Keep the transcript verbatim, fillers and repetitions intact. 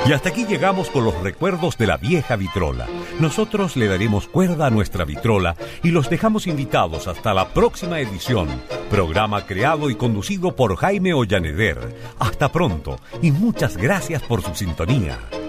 Y hasta aquí llegamos con los recuerdos de la vieja vitrola. Nosotros le daremos cuerda a nuestra vitrola y los dejamos invitados hasta la próxima edición. Programa creado y conducido por Jaime Ollaneder. Hasta pronto y muchas gracias por su sintonía.